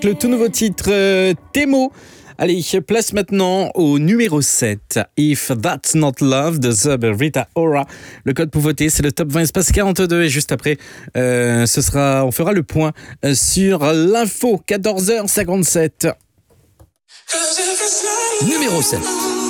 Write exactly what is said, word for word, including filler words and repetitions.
Le tout nouveau titre euh, Temo. Allez, place maintenant au numéro sept. If That's Not Love de Zub et Rita Ora. Le code pour voter, c'est le top vingt espace quarante-deux. Et juste après, euh, ce sera, on fera le point euh, sur l'info. quatorze heures cinquante-sept. Numéro sept.